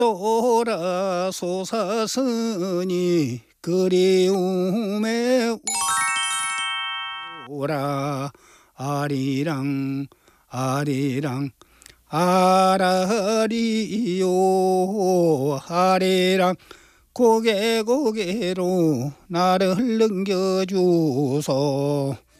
떠라 솟았으니 그리움에 오라 아리랑 아리랑 아라리요 아리랑 고개로 나를 넘겨주소.